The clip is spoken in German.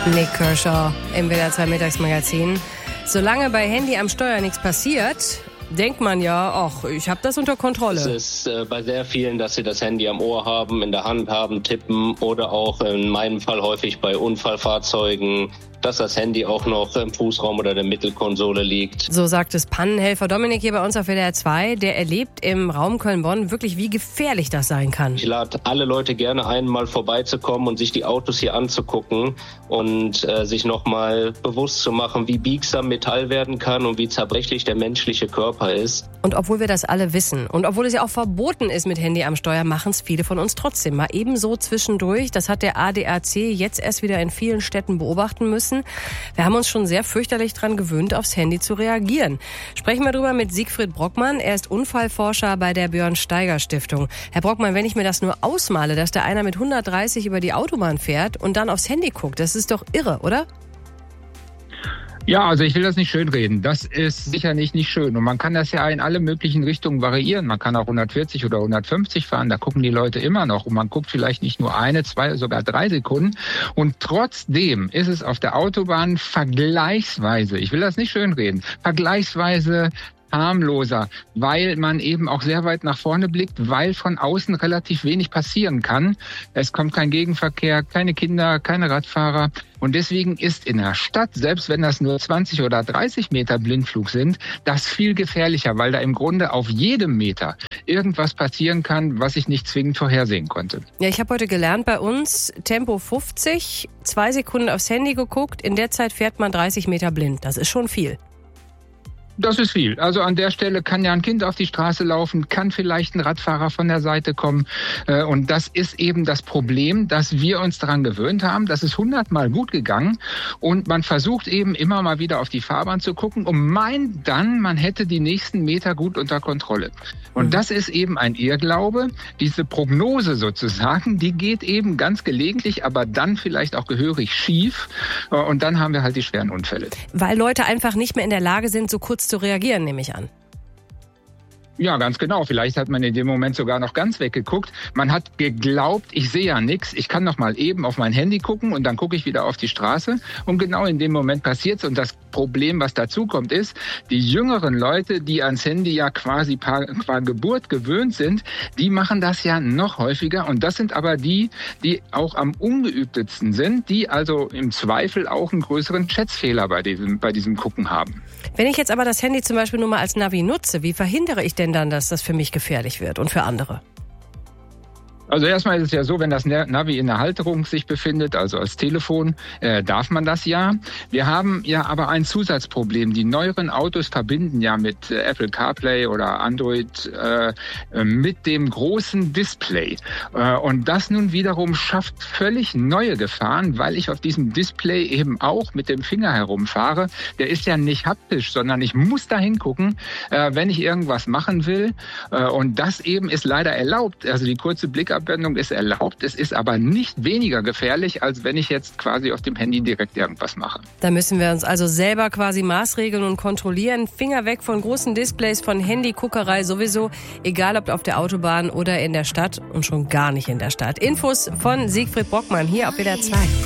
Nick Kershaw im WDR 2 Mittagsmagazin. Solange bei Handy am Steuer nichts passiert, denkt man ja, ach, ich habe das unter Kontrolle. Es ist bei sehr vielen, dass sie das Handy am Ohr haben, in der Hand haben, tippen oder auch in meinem Fall häufig bei Unfallfahrzeugen, dass das Handy auch noch im Fußraum oder der Mittelkonsole liegt. So sagt es Pannenhelfer Dominik hier bei uns auf WDR 2. Der erlebt im Raum Köln-Bonn wirklich, wie gefährlich das sein kann. Ich lade alle Leute gerne ein, mal vorbeizukommen und sich die Autos hier anzugucken und sich nochmal bewusst zu machen, wie biegsam Metall werden kann und wie zerbrechlich der menschliche Körper ist. Und obwohl wir das alle wissen und obwohl es ja auch verboten ist mit Handy am Steuer, machen es viele von uns trotzdem. Mal ebenso zwischendurch. Das hat der ADAC jetzt erst wieder in vielen Städten beobachten müssen. Wir haben uns schon sehr fürchterlich dran gewöhnt, aufs Handy zu reagieren. Sprechen wir darüber mit Siegfried Brockmann. Er ist Unfallforscher bei der Björn-Steiger-Stiftung. Herr Brockmann, wenn ich mir das nur ausmale, dass da einer mit 130 über die Autobahn fährt und dann aufs Handy guckt, das ist doch irre, oder? Ja, also ich will das nicht schönreden. Das ist sicherlich nicht schön. Und man kann das ja in alle möglichen Richtungen variieren. Man kann auch 140 oder 150 fahren. Da gucken die Leute immer noch. Und man guckt vielleicht nicht nur 1, 2, sogar 3 Sekunden. Und trotzdem ist es auf der Autobahn vergleichsweise, ich will das nicht schönreden, vergleichsweise harmloser, weil man eben auch sehr weit nach vorne blickt, weil von außen relativ wenig passieren kann. Es kommt kein Gegenverkehr, keine Kinder, keine Radfahrer. Und deswegen ist in der Stadt, selbst wenn das nur 20 oder 30 Meter Blindflug sind, das viel gefährlicher, weil da im Grunde auf jedem Meter irgendwas passieren kann, was ich nicht zwingend vorhersehen konnte. Ja, ich habe heute gelernt bei uns, Tempo 50, 2 Sekunden aufs Handy geguckt, in der Zeit fährt man 30 Meter blind. Das ist schon viel. Das ist viel. Also an der Stelle kann ja ein Kind auf die Straße laufen, kann vielleicht ein Radfahrer von der Seite kommen. Und das ist eben das Problem, dass wir uns daran gewöhnt haben. Das ist 100-mal gut gegangen. Und man versucht eben immer mal wieder auf die Fahrbahn zu gucken und meint dann, man hätte die nächsten Meter gut unter Kontrolle. Und das ist eben ein Irrglaube. Diese Prognose sozusagen, die geht eben ganz gelegentlich, aber dann vielleicht auch gehörig schief. Und dann haben wir halt die schweren Unfälle. Weil Leute einfach nicht mehr in der Lage sind, so kurz zu reagieren, nehme ich an. Ja, ganz genau. Vielleicht hat man in dem Moment sogar noch ganz weggeguckt. Man hat geglaubt, ich sehe ja nichts. Ich kann noch mal eben auf mein Handy gucken und dann gucke ich wieder auf die Straße. Und genau in dem Moment passiert's. Und das Problem, was dazu kommt, ist, die jüngeren Leute, die ans Handy ja quasi qua Geburt gewöhnt sind, die machen das ja noch häufiger. Und das sind aber die auch am ungeübtesten sind, die also im Zweifel auch einen größeren Schätzfehler bei diesem Gucken haben. Wenn ich jetzt aber das Handy zum Beispiel nur mal als Navi nutze, wie verhindere ich denn dann, dass das für mich gefährlich wird und für andere? Also erstmal ist es ja so, wenn das Navi in der Halterung sich befindet, also als Telefon, darf man das ja. Wir haben ja aber ein Zusatzproblem. Die neueren Autos verbinden ja mit Apple CarPlay oder Android mit dem großen Display. Und das nun wiederum schafft völlig neue Gefahren, weil ich auf diesem Display eben auch mit dem Finger herumfahre. Der ist ja nicht haptisch, sondern ich muss da hingucken, wenn ich irgendwas machen will. Und das eben ist leider erlaubt. Also die kurze Blickabwendung ist erlaubt. Es ist aber nicht weniger gefährlich, als wenn ich jetzt quasi auf dem Handy direkt irgendwas mache. Da müssen wir uns also selber quasi maßregeln und kontrollieren. Finger weg von großen Displays, von Handyguckerei sowieso. Egal ob auf der Autobahn oder in der Stadt und schon gar nicht in der Stadt. Infos von Siegfried Brockmann hier auf WDR 2.